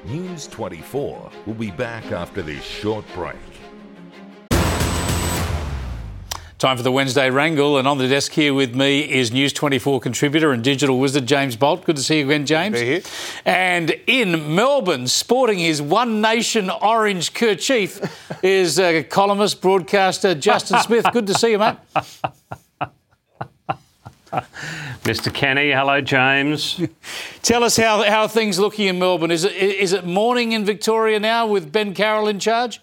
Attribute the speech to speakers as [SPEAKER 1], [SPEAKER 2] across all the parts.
[SPEAKER 1] News 24 will be back after this short break.
[SPEAKER 2] Time for the Wednesday Wrangle, and on the desk here with me is News 24 contributor and digital wizard James Bolt. Good to see you again, James.
[SPEAKER 3] Be here.
[SPEAKER 2] And in Melbourne, sporting his One Nation orange kerchief, is columnist, broadcaster Justin Smith. Good to see you, mate.
[SPEAKER 4] Mr. Kenny, hello, James.
[SPEAKER 2] Tell us how things looking in Melbourne. Is it morning in Victoria now with Ben Carroll in charge?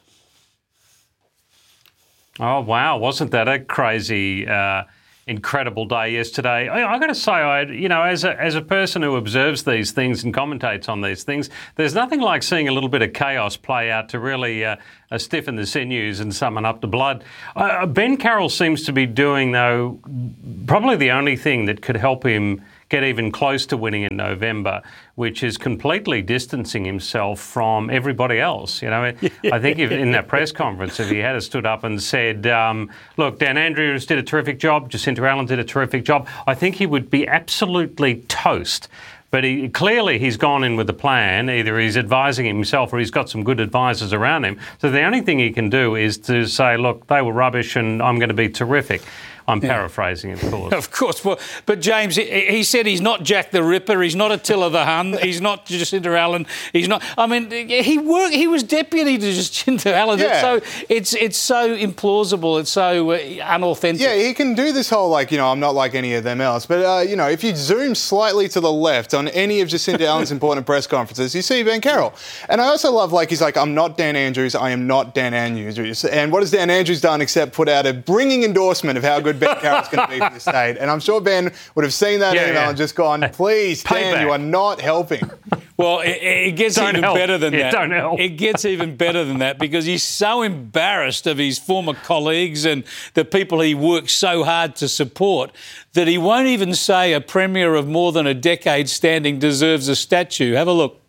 [SPEAKER 4] Oh, wow. Wasn't that a crazy, incredible day yesterday? I've got to say, as a person who observes these things and commentates on these things, there's nothing like seeing a little bit of chaos play out to really stiffen the sinews and summon up the blood. Ben Carroll seems to be doing, though, probably the only thing that could help him get even close to winning in November, which is completely distancing himself from everybody else. I think in that press conference, if he had stood up and said, look, Dan Andrews did a terrific job, Jacinta Allan did a terrific job, I think he would be absolutely toast. But he's gone in with a plan. Either he's advising himself or he's got some good advisors around him. So the only thing he can do is to say, look, they were rubbish and I'm going to be terrific. I'm paraphrasing, of course.
[SPEAKER 2] Of course. Well, but James, he said he's not Jack the Ripper, he's not Attila the Hun, he's not Jacinta Allan, he's not... I mean, he was deputy to Jacinta Allan.
[SPEAKER 3] Yeah.
[SPEAKER 2] It's so implausible, it's so unauthentic.
[SPEAKER 3] Yeah, he can do this whole, I'm not like any of them else. But, if you zoom slightly to the left on any of Jacinta Allan's important press conferences, you see Ben Carroll. And I also love, he's like, I'm not Dan Andrews, I am not Dan Andrews. And what has Dan Andrews done except put out a bringing endorsement of how good Ben Carroll's going to be for the state? And I'm sure Ben would have seen that email and just gone, please, Dan, you are not helping.
[SPEAKER 2] Well, it gets better than that.
[SPEAKER 4] Don't help.
[SPEAKER 2] It gets even better than that because he's so embarrassed of his former colleagues and the people he worked so hard to support that he won't even say a premier of more than a decade standing deserves a statue. Have a look.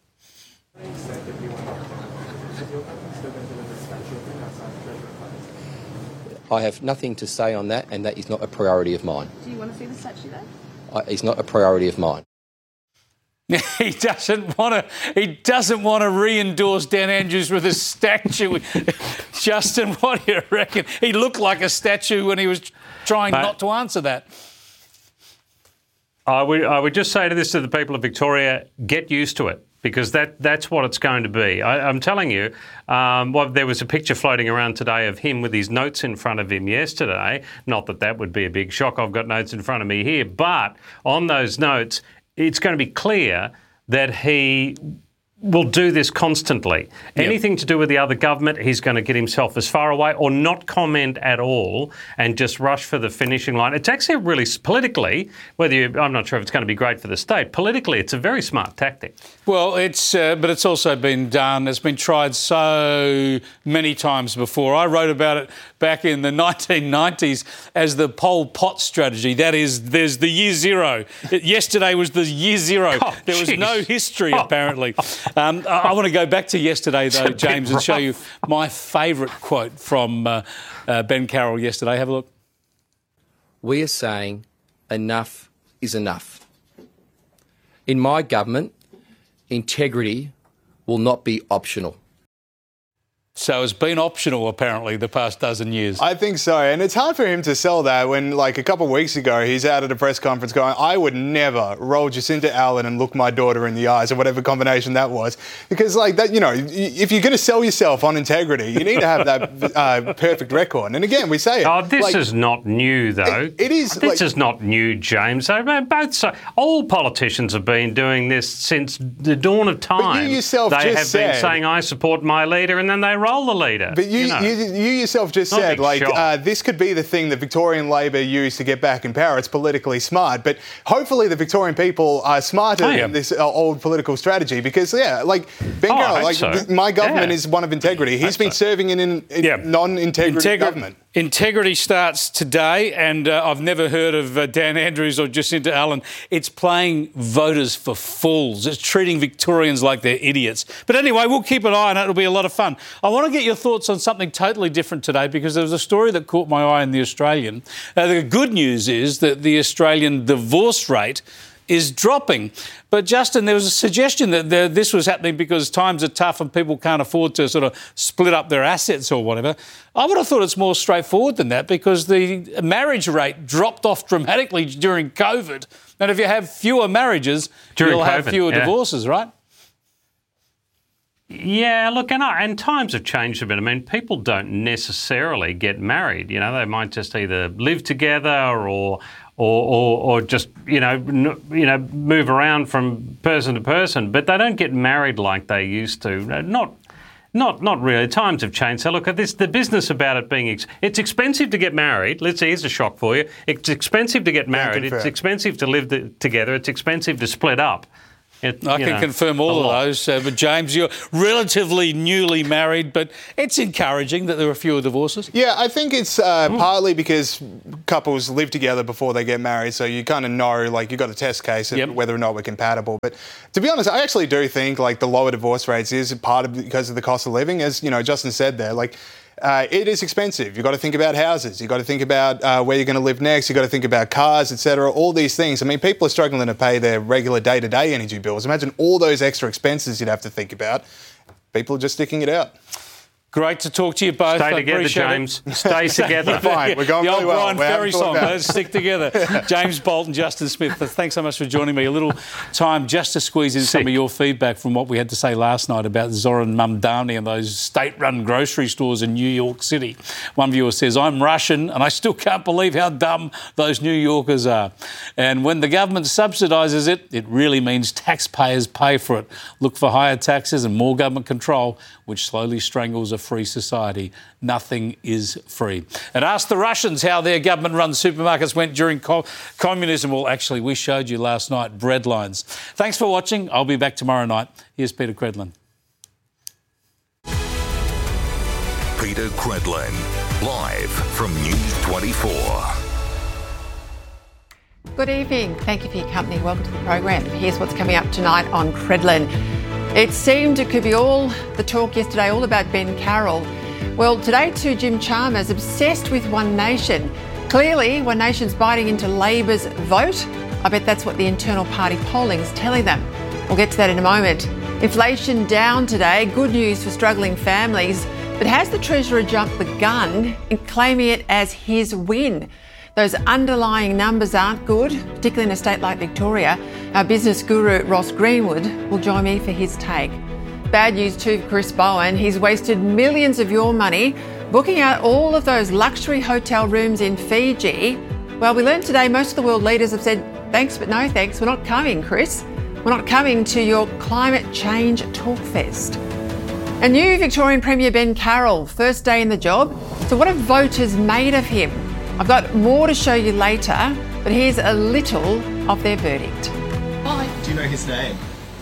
[SPEAKER 5] I have nothing to say on that, and that is not a priority of mine.
[SPEAKER 6] Do you want to see the statue though?
[SPEAKER 5] It's not a priority of mine.
[SPEAKER 2] He doesn't want to re-endorse Dan Andrews with a statue. Justin, what do you reckon? He looked like a statue when he was trying not to answer that.
[SPEAKER 4] I would just say to the people of Victoria, get used to it. Because that's what it's going to be. I'm telling you, there was a picture floating around today of him with his notes in front of him yesterday. Not that would be a big shock. I've got notes in front of me here. But on those notes, it's going to be clear that he will do this constantly. Yep. Anything to do with the other government, he's going to get himself as far away or not comment at all and just rush for the finishing line. It's actually really, politically, I'm not sure if it's going to be great for the state, politically it's a very smart tactic.
[SPEAKER 2] Well, but it's also been done, it's been tried so many times before. I wrote about it back in the 1990s as the Pol Pot strategy. That is, there's the year zero. Yesterday was the year zero. There was no history, apparently. I want to go back to yesterday, though, James, and show you my favourite quote from Ben Carroll yesterday. Have a look.
[SPEAKER 5] We are saying enough is enough. In my government, integrity will not be optional.
[SPEAKER 2] So it's been optional, apparently, the past dozen years.
[SPEAKER 3] I think so. And it's hard for him to sell that when, a couple of weeks ago, he's out at a press conference going, I would never roll Jacinta Allan and look my daughter in the eyes, or whatever combination that was. Because, if you're going to sell yourself on integrity, you need to have that perfect record. And again, we say it.
[SPEAKER 4] Oh, this is not new, though.
[SPEAKER 3] It is.
[SPEAKER 4] This is not new, James. All politicians have been doing this since the dawn of time.
[SPEAKER 3] But you yourself
[SPEAKER 4] been saying, I support my leader, and then they roll the leader.
[SPEAKER 3] But you yourself just said, this could be the thing that Victorian Labor use to get back in power. It's politically smart. But hopefully the Victorian people are smarter than this old political strategy. Because, Ben Carroll, my government is one of integrity. He's been serving in non-integrity government.
[SPEAKER 2] Integrity starts today, and I've never heard of Dan Andrews or Jacinta Allan. It's playing voters for fools. It's treating Victorians like they're idiots. But anyway, we'll keep an eye on it. It'll be a lot of fun. I want to get your thoughts on something totally different today because there was a story that caught my eye in The Australian. The good news is that the Australian divorce rate is dropping. But Justin, there was a suggestion that this was happening because times are tough and people can't afford to sort of split up their assets or whatever. I would have thought it's more straightforward than that because the marriage rate dropped off dramatically during COVID. And if you have fewer marriages, you'll have fewer divorces, right?
[SPEAKER 4] Yeah, look, and times have changed a bit. I mean, people don't necessarily get married. You know, they might just either live together or just move around from person to person, but they don't get married like they used to. Not really. Times have changed. So look at this. The business about it being it's expensive to get married. Here's a shock for you. It's expensive to get married. It's expensive to live together. It's expensive to split up.
[SPEAKER 2] I can confirm all of those. But James, you're relatively newly married, but it's encouraging that there are fewer divorces.
[SPEAKER 3] Yeah, I think it's partly because couples live together before they get married, so you kind of know, like, you've got a test case of whether or not we're compatible. But to be honest, I actually do think, like, the lower divorce rates is part of because of the cost of living, as Justin said there. Like, it is expensive. You've got to think about houses. You've got to think about where you're going to live next. You've got to think about cars, etc. All these things. I mean, people are struggling to pay their regular day-to-day energy bills. Imagine all those extra expenses you'd have to think about. People are just sticking it out.
[SPEAKER 2] Great to talk to you both.
[SPEAKER 4] Stay together, James. Stay together.
[SPEAKER 3] Fine. We're going really well.
[SPEAKER 2] Brian Ferry song. Let's stick together. James Bolton, Justin Smith, thanks so much for joining me. A little time just to squeeze in some of your feedback from what we had to say last night about Zoran Mamdani and those state-run grocery stores in New York City. One viewer says, I'm Russian and I still can't believe how dumb those New Yorkers are. And when the government subsidises it, it really means taxpayers pay for it. Look for higher taxes and more government control, which slowly strangles a free society. Nothing is free. And ask the Russians how their government-run supermarkets went during communism. Well, actually, we showed you last night bread lines. Thanks for watching. I'll be back tomorrow night. Here's Peter Credlin.
[SPEAKER 1] Peter Credlin, live from News 24.
[SPEAKER 6] Good evening. Thank you for your company. Welcome to the program. Here's what's coming up tonight on Credlin. It seemed it could be all the talk yesterday, all about Ben Carroll. Well, today too, Jim Chalmers obsessed with One Nation. Clearly, One Nation's biting into Labor's vote. I bet that's what the internal party polling is telling them. We'll get to that in a moment. Inflation down today. Good news for struggling families. But has the Treasurer jumped the gun in claiming it as his win? Those underlying numbers aren't good, particularly in a state like Victoria. Our business guru, Ross Greenwood, will join me for his take. Bad news too for Chris Bowen. He's wasted millions of your money booking out all of those luxury hotel rooms in Fiji. Well, we learned today most of the world leaders have said, thanks but no thanks, we're not coming, Chris. We're not coming to your climate change talkfest. A new Victorian Premier Ben Carroll, first day in the job. So what have voters made of him? I've got more to show you later, but here's a little of their verdict.
[SPEAKER 7] Do you know his name?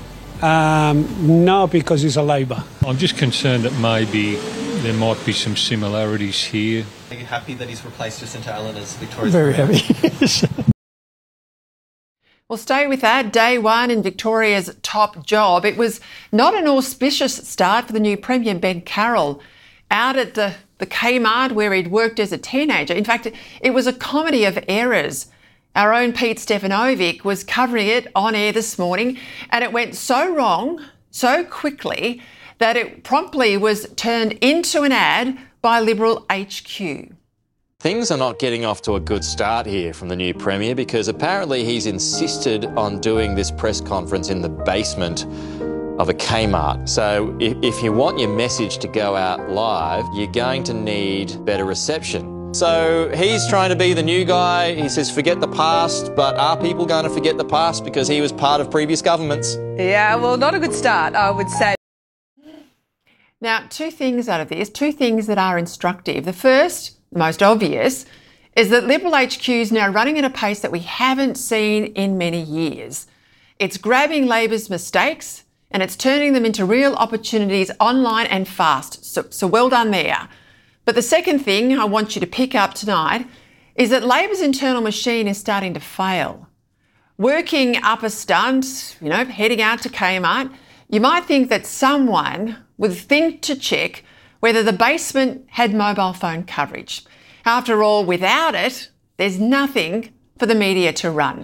[SPEAKER 8] No, because he's a Labor.
[SPEAKER 9] I'm just concerned that maybe there might be some similarities here.
[SPEAKER 7] Are you happy that he's replaced Jacinta Allen as Victoria's
[SPEAKER 8] Very
[SPEAKER 7] Premier?
[SPEAKER 8] happy.
[SPEAKER 6] We'll stay with that. Day one in Victoria's top job. It was not an auspicious start for the new Premier, Ben Carroll. Out at the Kmart where he'd worked as a teenager. In fact, it was a comedy of errors. Our own Pete Stefanovic was covering it on air this morning, and it went so wrong so quickly that it promptly was turned into an ad by Liberal HQ.
[SPEAKER 5] Things are not getting off to a good start here from the new Premier because apparently he's insisted on doing this press conference in the basement of a Kmart. So if you want your message to go out live, you're going to need better reception. So he's trying to be the new guy. He says, forget the past, but are people going to forget the past because he was part of previous governments?
[SPEAKER 10] Yeah, well, not a good start, I would say.
[SPEAKER 6] Now, two things out of this, two things that are instructive. The first, the most obvious, is that Liberal HQ is now running at a pace that we haven't seen in many years. It's grabbing Labor's mistakes and it's turning them into real opportunities online and fast. So well done there. But the second thing I want you to pick up tonight is that Labor's internal machine is starting to fail. Working up a stunt, heading out to Kmart, you might think that someone would think to check whether the basement had mobile phone coverage. After all, without it, there's nothing for the media to run.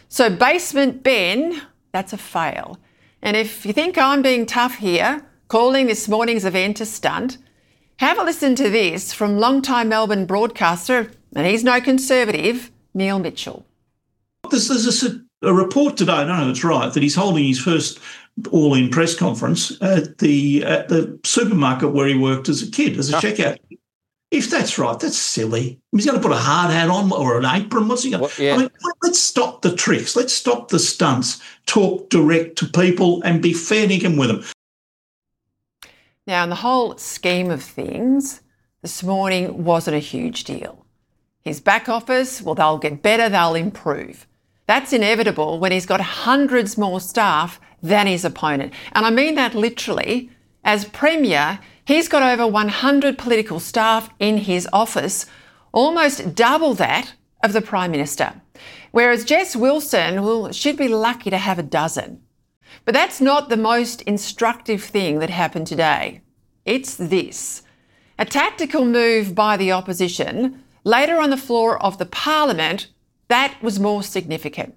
[SPEAKER 6] So Basement Ben, that's a fail. And if you think I'm being tough here, calling this morning's event a stunt, have a listen to this from longtime Melbourne broadcaster, and he's no conservative, Neil Mitchell.
[SPEAKER 8] There's a report today, I don't know if it's right, that he's holding his first all-in press conference at the supermarket where he worked as a kid, as a checkout. If that's right, that's silly. He's going to put a hard hat on or an apron. What's he going to... I mean, let's stop the tricks. Let's stop the stunts. Talk direct to people and be fair dinkum with them.
[SPEAKER 6] Now, in the whole scheme of things, this morning wasn't a huge deal. His back office, well, they'll get better, they'll improve. That's inevitable when he's got hundreds more staff than his opponent. And I mean that literally. As Premier, he's got over 100 political staff in his office, almost double that of the Prime Minister. Whereas Jess Wilson, well, she'd be lucky to have a dozen. But that's not the most instructive thing that happened today. It's this. A tactical move by the opposition later on the floor of the Parliament that was more significant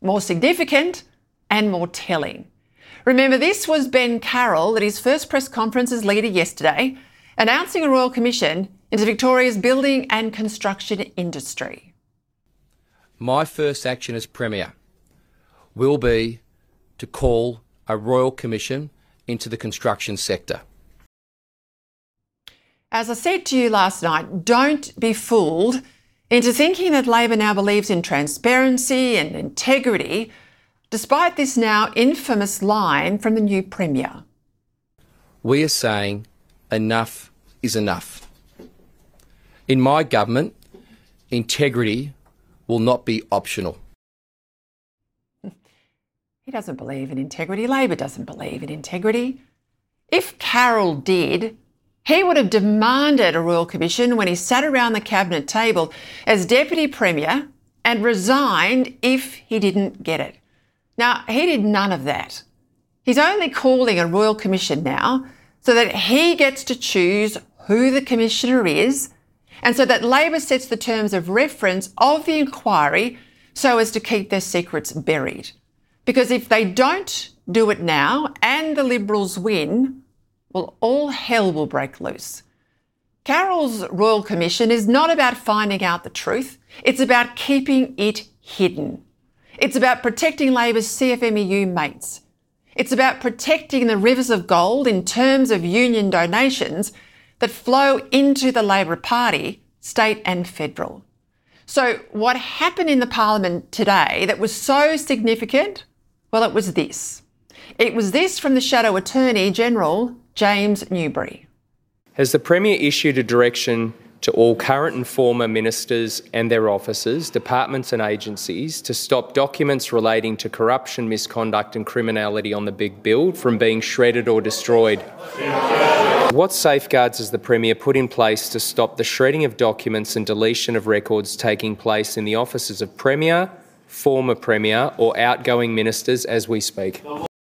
[SPEAKER 6] and more telling. Remember, this was Ben Carroll at his first press conference as leader yesterday, announcing a Royal Commission into Victoria's building and construction industry.
[SPEAKER 11] My first action as Premier will be to call a Royal Commission into the construction sector.
[SPEAKER 6] As I said to you last night, don't be fooled into thinking that Labor now believes in transparency and integrity, despite this now infamous line from the new Premier.
[SPEAKER 11] We are saying enough is enough. In my government, integrity will not be optional.
[SPEAKER 6] He doesn't believe in integrity. Labor doesn't believe in integrity. If Carroll did, he would have demanded a Royal Commission when he sat around the Cabinet table as Deputy Premier and resigned if he didn't get it. Now, he did none of that. He's only calling a Royal Commission now so that he gets to choose who the Commissioner is and so that Labor sets the terms of reference of the inquiry so as to keep their secrets buried. Because if they don't do it now and the Liberals win, well, all hell will break loose. Carroll's Royal Commission is not about finding out the truth. It's about keeping it hidden. It's about protecting Labor's CFMEU mates. It's about protecting the rivers of gold in terms of union donations that flow into the Labor Party, state and federal. So what happened in the Parliament today that was so significant? Well, it was this. It was this from the Shadow Attorney General, James Newbury.
[SPEAKER 12] Has the Premier issued a direction to all current and former ministers and their officers, departments and agencies to stop documents relating to corruption, misconduct and criminality on the big build from being shredded or destroyed? What safeguards has the Premier put in place to stop the shredding of documents and deletion of records taking place in the offices of Premier, former Premier or outgoing ministers as we speak?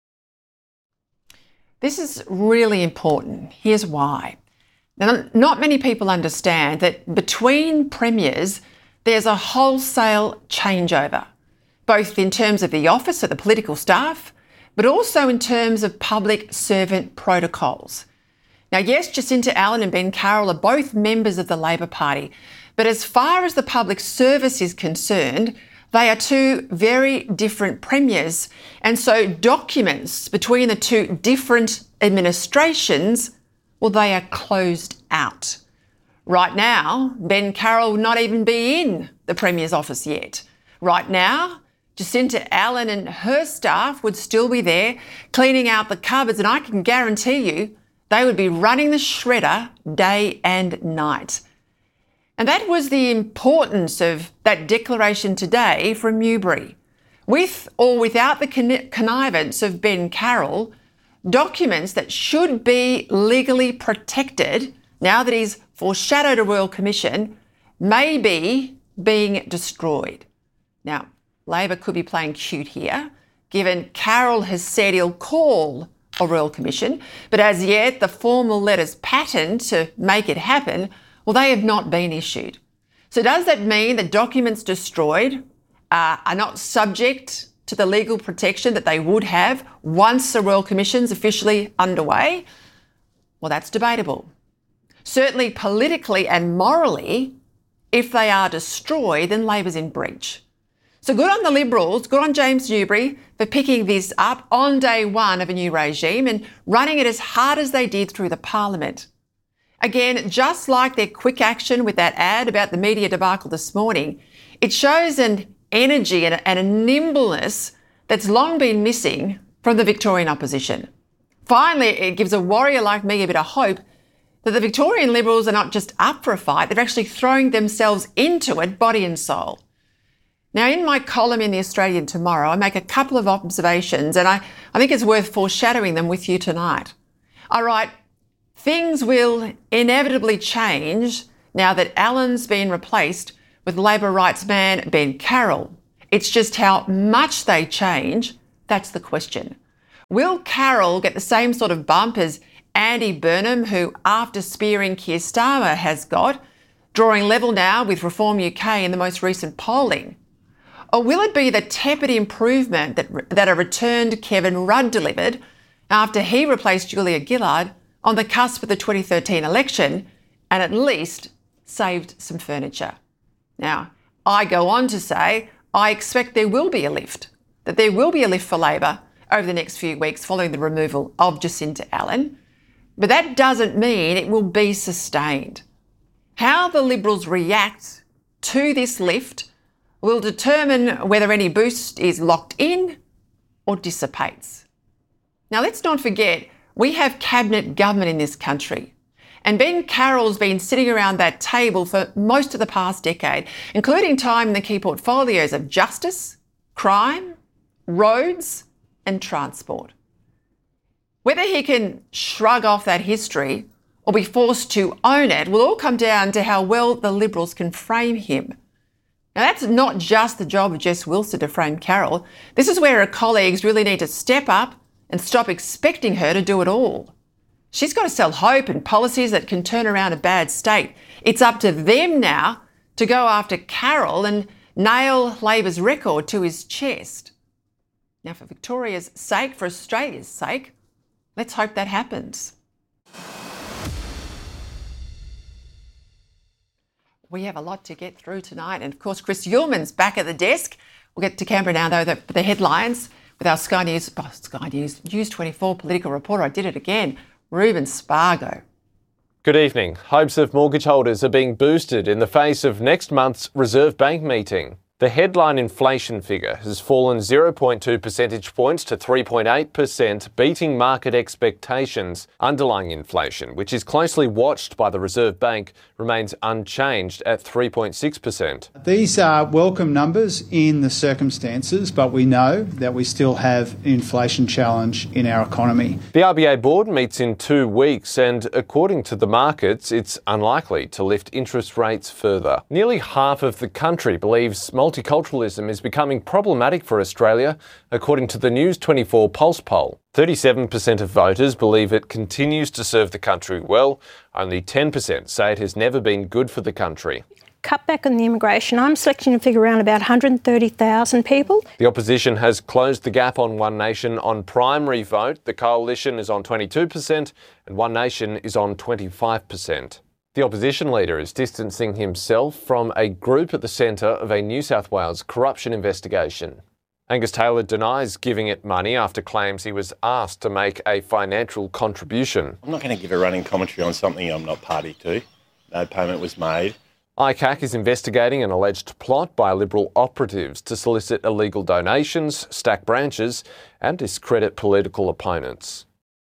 [SPEAKER 6] This is really important. Here's why. Now, not many people understand that between premiers, there's a wholesale changeover, both in terms of the office of the political staff, but also in terms of public servant protocols. Now, yes, Jacinta Allan and Ben Carroll are both members of the Labor Party, but as far as the public service is concerned, they are two very different premiers. And so documents between the two different administrations, well, they are closed out. Right now, Ben Carroll will not even be in the Premier's office yet. Right now, Jacinta Allan and her staff would still be there cleaning out the cupboards, and I can guarantee you they would be running the shredder day and night. And that was the importance of that declaration today from Newbury. With or without the connivance of Ben Carroll, documents that should be legally protected, now that he's foreshadowed a Royal Commission, may be being destroyed. Now, Labor could be playing cute here, given Carroll has said he'll call a Royal Commission, but as yet the formal letters patterned to make it happen, well, they have not been issued. So does that mean that documents destroyed are not subject to the legal protection that they would have once the Royal Commission's officially underway? Well, that's debatable. Certainly politically and morally, if they are destroyed, then Labor's in breach. So good on the Liberals, good on James Newbury for picking this up on day one of a new regime and running it as hard as they did through the Parliament. Again, just like their quick action with that ad about the media debacle this morning, it shows an energy and a nimbleness that's long been missing from the Victorian opposition. Finally, it gives a warrior like me a bit of hope that the Victorian Liberals are not just up for a fight, they're actually throwing themselves into it, body and soul. Now, in my column in The Australian tomorrow, I make a couple of observations, and I think it's worth foreshadowing them with you tonight. I write, things will inevitably change now that Allan's been replaced with Labor rights man Ben Carroll. It's just how much they change, that's the question. Will Carroll get the same sort of bump as Andy Burnham, who, after spearing Keir Starmer, has got, drawing level now with Reform UK in the most recent polling? Or will it be the tepid improvement that a returned Kevin Rudd delivered after he replaced Julia Gillard on the cusp of the 2013 election and at least saved some furniture? Now, I go on to say I expect there will be a lift, that there will be a lift for Labor over the next few weeks following the removal of Jacinta Allan. But that doesn't mean it will be sustained. How the Liberals react to this lift will determine whether any boost is locked in or dissipates. Now, let's not forget, we have cabinet government in this country. And Ben Carroll's been sitting around that table for most of the past decade, including time in the key portfolios of justice, crime, roads and transport. Whether he can shrug off that history or be forced to own it will all come down to how well the Liberals can frame him. Now, that's not just the job of Jess Wilson to frame Carroll. This is where her colleagues really need to step up and stop expecting her to do it all. She's got to sell hope and policies that can turn around a bad state. It's up to them now to go after Carroll and nail Labor's record to his chest. Now, for Victoria's sake, for Australia's sake, let's hope that happens. We have a lot to get through tonight. And of course, Chris Uhlmann's back at the desk. We'll get to Canberra now, though, the headlines with our Sky News, News 24 political reporter. I did it again, Ruben Spargo.
[SPEAKER 13] Good evening. Hopes of mortgage holders are being boosted in the face of next month's Reserve Bank meeting. The headline inflation figure has fallen 0.2 percentage points to 3.8%, beating market expectations. Underlying inflation, which is closely watched by the Reserve Bank, remains unchanged at 3.6%.
[SPEAKER 14] These are welcome numbers in the circumstances, but we know that we still have an inflation challenge in our economy.
[SPEAKER 13] The RBA board meets in 2 weeks and, according to the markets, it's unlikely to lift interest rates further. Nearly half of the country believes multiculturalism is becoming problematic for Australia, according to the News 24 Pulse poll. 37% of voters believe it continues to serve the country well. Only 10% say it has never been good for the country.
[SPEAKER 15] Cut back on the immigration. I'm selecting a figure around about 130,000 people.
[SPEAKER 13] The opposition has closed the gap on One Nation on primary vote. The coalition is on 22% and One Nation is on 25%. The opposition leader is distancing himself from a group at the centre of a New South Wales corruption investigation. Angus Taylor denies giving it money after claims he was asked to make a financial contribution.
[SPEAKER 16] I'm not going to give a running commentary on something I'm not party to. No payment was made.
[SPEAKER 13] ICAC is investigating an alleged plot by Liberal operatives to solicit illegal donations, stack branches and discredit political opponents.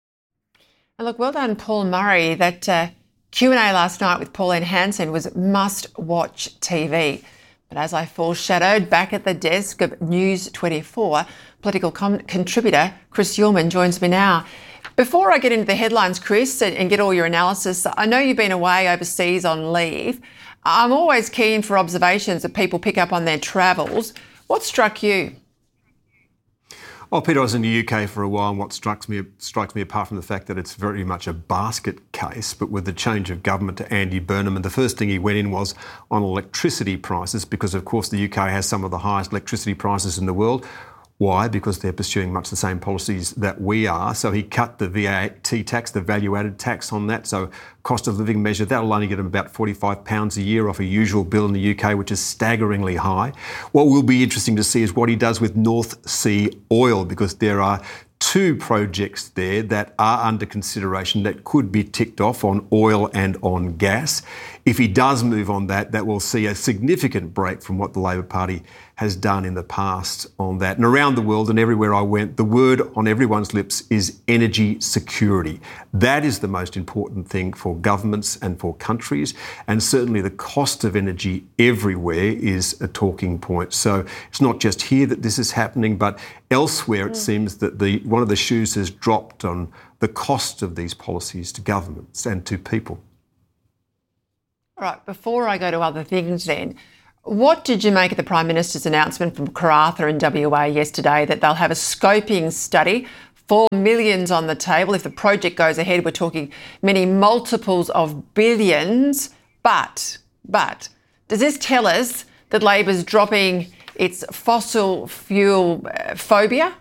[SPEAKER 6] And look, well done, Paul Murray. That Q&A last night with Pauline Hanson was must-watch TV. But as I foreshadowed, back at the desk of News 24, political contributor Chris Uhlmann joins me now. Before I get into the headlines, Chris, and get all your analysis, I know you've been away overseas on leave. I'm always keen for observations that people pick up on their travels. What struck you?
[SPEAKER 17] Well, Peter, I was in the UK for a while, and what strikes me, apart from the fact that it's very much a basket case, but with the change of government to Andy Burnham, and the first thing he went in was on electricity prices, because of course the UK has some of the highest electricity prices in the world. Why? Because they're pursuing much the same policies that we are. So he cut the VAT tax, the value-added tax on that. So cost of living measure, that'll only get him about £45 a year off a usual bill in the UK, which is staggeringly high. What will be interesting to see is what he does with North Sea oil, because there are two projects there that are under consideration that could be ticked off on oil and on gas. If he does move on that, that will see a significant break from what the Labor Party has done in the past on that. And around the world and everywhere I went, the word on everyone's lips is energy security. That is the most important thing for governments and for countries. And certainly the cost of energy everywhere is a talking point. So it's not just here that this is happening, but elsewhere it seems that one of the shoes has dropped on the cost of these policies to governments and to people.
[SPEAKER 6] All right, before I go to other things then, what did you make of the Prime Minister's announcement from Karratha in WA yesterday that they'll have a scoping study for millions on the table? If the project goes ahead, we're talking many multiples of billions. But does this tell us that Labor's dropping its fossil fuel phobia?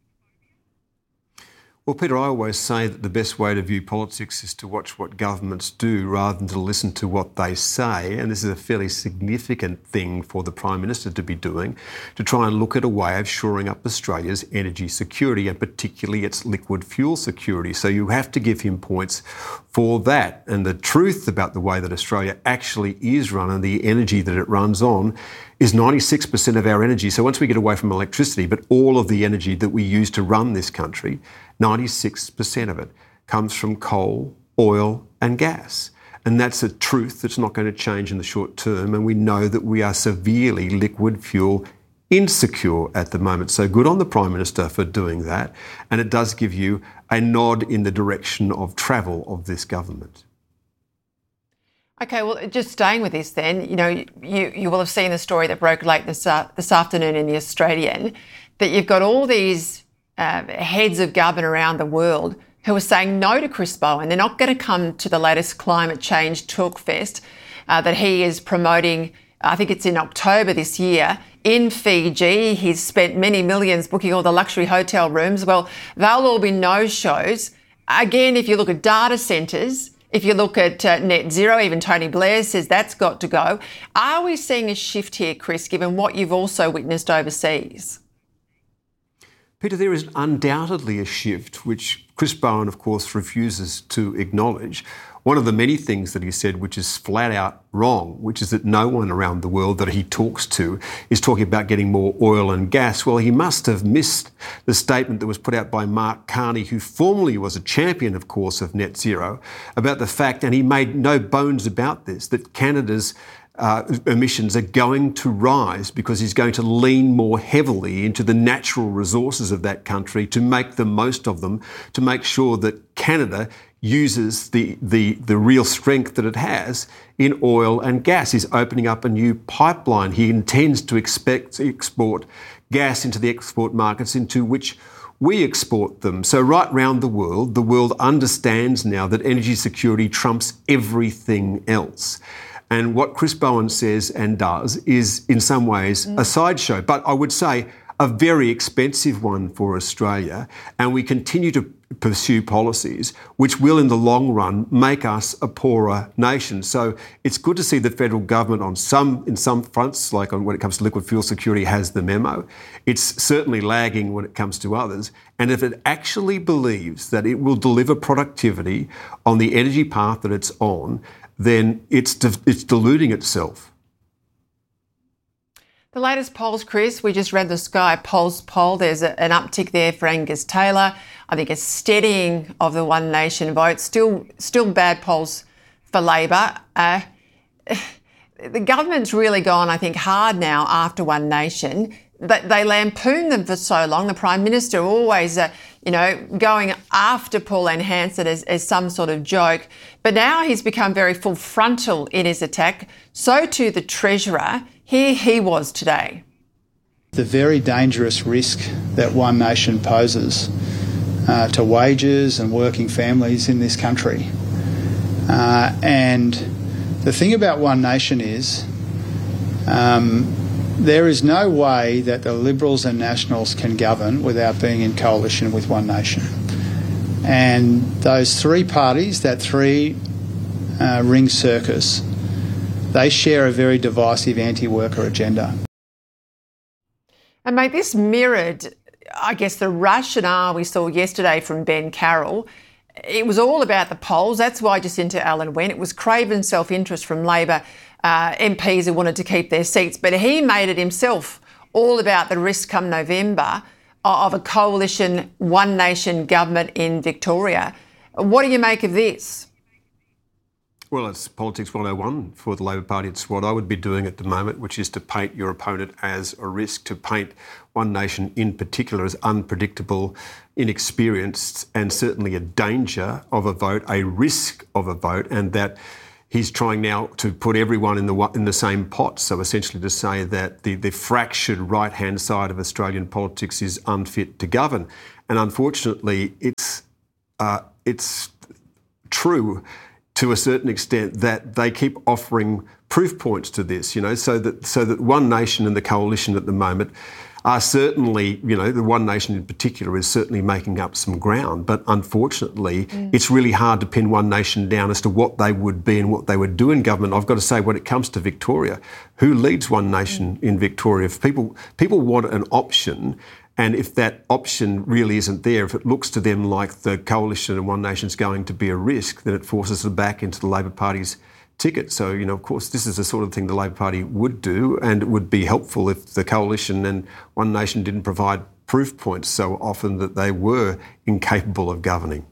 [SPEAKER 17] Well, Peter, I always say that the best way to view politics is to watch what governments do rather than to listen to what they say. And this is a fairly significant thing for the Prime Minister to be doing, to try and look at a way of shoring up Australia's energy security and particularly its liquid fuel security. So you have to give him points for that. And the truth about the way that Australia actually is run and the energy that it runs on is 96% of our energy. So once we get away from electricity, but all of the energy that we use to run this country, 96% of it comes from coal, oil and gas. And that's a truth that's not going to change in the short term. And we know that we are severely liquid fuel insecure at the moment. So good on the Prime Minister for doing that. And it does give you a nod in the direction of travel of this government.
[SPEAKER 6] Okay, well, just staying with this then, you will have seen the story that broke late this afternoon in The Australian, that you've got all these heads of government around the world who are saying no to Chris Bowen. They're not going to come to the latest climate change talkfest that he is promoting. I think it's in October this year in Fiji. He's spent many millions booking all the luxury hotel rooms. Well, they'll all be no-shows. Again, if you look at data centres, if you look at net zero, even Tony Blair says that's got to go. Are we seeing a shift here, Chris, given what you've also witnessed overseas?
[SPEAKER 17] Peter, there is undoubtedly a shift, which Chris Bowen, of course, refuses to acknowledge. One of the many things that he said, which is flat out wrong, which is that no one around the world that he talks to is talking about getting more oil and gas. Well, he must have missed the statement that was put out by Mark Carney, who formerly was a champion, of course, of net zero, about the fact, and he made no bones about this, that Canada's emissions are going to rise because he's going to lean more heavily into the natural resources of that country to make the most of them, to make sure that Canada uses the real strength that it has in oil and gas. He's opening up a new pipeline. He intends to export gas into the export markets into which we export them. So right round the world understands now that energy security trumps everything else. And what Chris Bowen says and does is in some ways a sideshow, but I would say a very expensive one for Australia. And we continue to pursue policies which will in the long run make us a poorer nation. So it's good to see the federal government in some fronts, like when it comes to liquid fuel security, has the memo. It's certainly lagging when it comes to others. And if it actually believes that it will deliver productivity on the energy path that it's on, then it's deluding itself.
[SPEAKER 6] The latest polls, Chris, we just read the Sky Pulse poll. There's an uptick there for Angus Taylor. I think a steadying of the One Nation vote. Still bad polls for Labor. The government's really gone, I think, hard now after One Nation. They lampooned them for so long. The Prime Minister always, going after Pauline Hanson as some sort of joke. But now he's become very full frontal in his attack. So too the Treasurer. Here he was today.
[SPEAKER 14] the very dangerous risk that One Nation poses to wages and working families in this country. And the thing about One Nation is there is no way that the Liberals and Nationals can govern without being in coalition with One Nation. And those three parties, that three-ring circus, they share a very divisive anti-worker agenda.
[SPEAKER 6] And mate, this mirrored, I guess, the rationale we saw yesterday from Ben Carroll. It was all about the polls. That's why Jacinta Allen went. It was craven self-interest from Labor MPs who wanted to keep their seats. But he made it himself all about the risk come November of a coalition One Nation government in Victoria. What do you make of this?
[SPEAKER 17] Well, it's politics 101 for the Labor Party. It's what I would be doing at the moment, which is to paint your opponent as a risk, to paint One Nation in particular as unpredictable, inexperienced, and certainly a danger of a vote, a risk of a vote, and that he's trying now to put everyone in the same pot. So essentially to say that the fractured right-hand side of Australian politics is unfit to govern. And unfortunately, it's true to a certain extent that they keep offering proof points to this, so that One Nation and the coalition at the moment are certainly, the One Nation in particular is certainly making up some ground. But unfortunately, it's really hard to pin One Nation down as to what they would be and what they would do in government. I've got to say, when it comes to Victoria, who leads One Nation in Victoria? If people want an option, and if that option really isn't there, if it looks to them like the coalition and One Nation's going to be a risk, then it forces them back into the Labor Party's ticket. So, of course, this is the sort of thing the Labor Party would do, and it would be helpful if the coalition and One Nation didn't provide proof points so often that they were incapable of governing.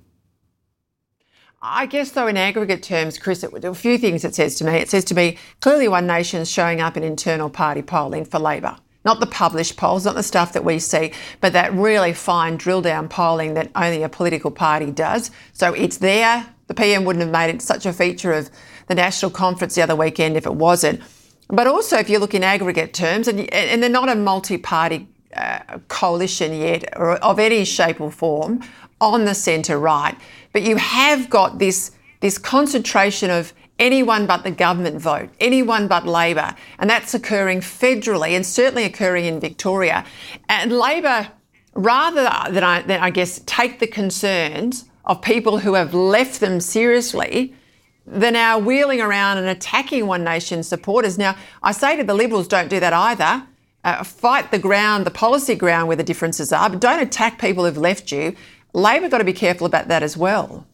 [SPEAKER 6] I guess, though, in aggregate terms, Chris, there are a few things it says to me. It says to me, clearly One Nation's showing up in internal party polling for Labor. Not the published polls, not the stuff that we see, but that really fine drill-down polling that only a political party does. So it's there. The PM wouldn't have made it such a feature of the National Conference the other weekend if it wasn't. But also, if you look in aggregate terms, and they're not a multi-party coalition yet, or of any shape or form, on the centre-right, but you have got this concentration of anyone but the government vote, anyone but Labor, and that's occurring federally and certainly occurring in Victoria. And Labor, rather than I guess take the concerns of people who have left them seriously, they're now wheeling around and attacking One Nation supporters. Now, I say to the Liberals, don't do that either. Fight the ground, the policy ground where the differences are, but don't attack people who've left you. Labor got to be careful about that as well.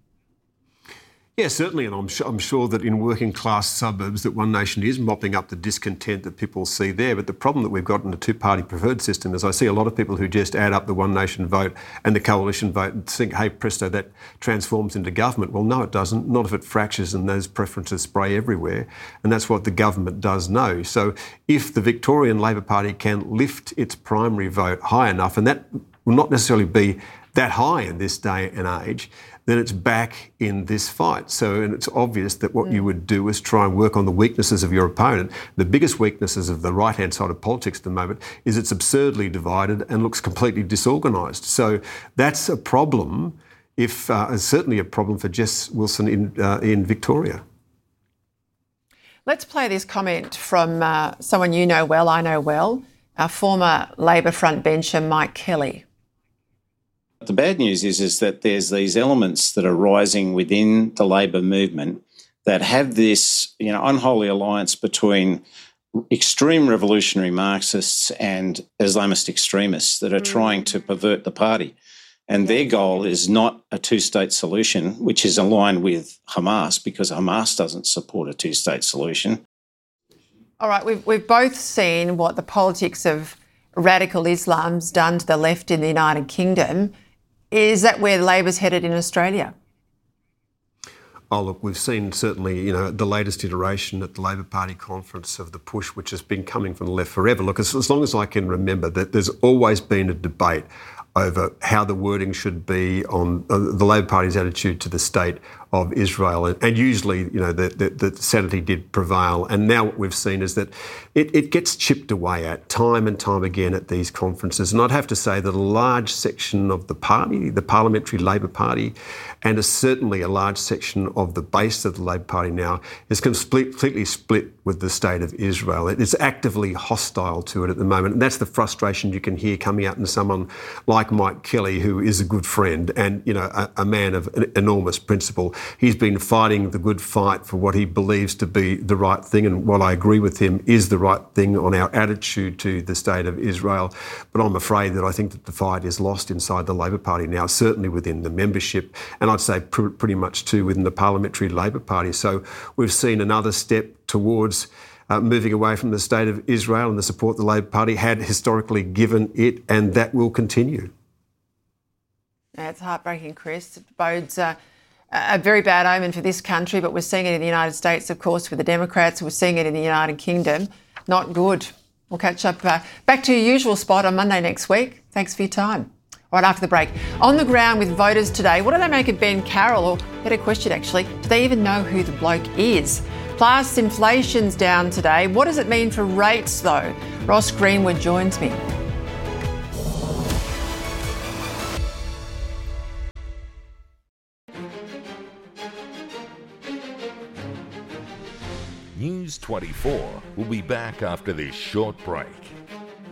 [SPEAKER 17] Yeah, certainly, and I'm sure that in working class suburbs that One Nation is mopping up the discontent that people see there. But the problem that we've got in the two-party preferred system is I see a lot of people who just add up the One Nation vote and the coalition vote and think, hey, presto, that transforms into government. Well, no, it doesn't. Not if it fractures and those preferences spray everywhere. And that's what the government does know. So if the Victorian Labor Party can lift its primary vote high enough, and that will not necessarily be that high in this day and age, then it's back in this fight. So, and it's obvious that what you would do is try and work on the weaknesses of your opponent. The biggest weaknesses of the right-hand side of politics at the moment is it's absurdly divided and looks completely disorganised. So that's a problem, certainly a problem for Jess Wilson in Victoria.
[SPEAKER 6] Let's play this comment from someone you know well, I know well, our former Labor frontbencher, Mike Kelly.
[SPEAKER 18] The bad news is that there's these elements that are rising within the Labor movement that have this, unholy alliance between extreme revolutionary Marxists and Islamist extremists that are trying to pervert the party. And their goal is not a two-state solution, which is aligned with Hamas, because Hamas doesn't support a two-state solution.
[SPEAKER 6] All right, we've both seen what the politics of radical Islam's done to the left in the United Kingdom. Is that where Labor's headed in Australia?
[SPEAKER 17] Oh, look, we've seen certainly, the latest iteration at the Labor Party conference of the push, which has been coming from the left forever. Look, as long as I can remember, that there's always been a debate over how the wording should be on the Labor Party's attitude to the state of Israel. And usually, the sanity did prevail. And now what we've seen is that it gets chipped away at time and time again at these conferences. And I'd have to say that a large section of the party, the Parliamentary Labor Party, and certainly a large section of the base of the Labor Party now is completely split with the state of Israel. It is actively hostile to it at the moment. And that's the frustration you can hear coming out in someone like Mike Kelly, who is a good friend and, a man of enormous principle. He's been fighting the good fight for what he believes to be the right thing, and what I agree with him is the right thing on our attitude to the state of Israel. But I'm afraid that I think that the fight is lost inside the Labor Party now, certainly within the membership, and I'd say pretty much too within the Parliamentary Labor Party. So we've seen another step towards moving away from the state of Israel and the support the Labor Party had historically given it, and that will continue.
[SPEAKER 6] Yeah, it's heartbreaking, Chris. It bodes a very bad omen for this country, but we're seeing it in the United States, of course, with the Democrats. We're seeing it in the United Kingdom. Not good. We'll catch up back to your usual spot on Monday next week. Thanks for your time. Right after the break. On the ground with voters today, what do they make of Ben Carroll? Or better question, actually, do they even know who the bloke is? Plus, inflation's down today. What does it mean for rates, though? Ross Greenwood joins me.
[SPEAKER 1] News 24 will be back after this short break.